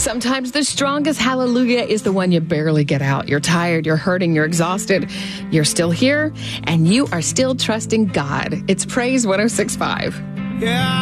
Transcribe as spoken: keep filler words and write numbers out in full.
Sometimes the strongest hallelujah is the one you barely get out. You're tired, you're hurting, you're exhausted. You're still here, and you are still trusting God. It's Praise one oh six point five. Yeah.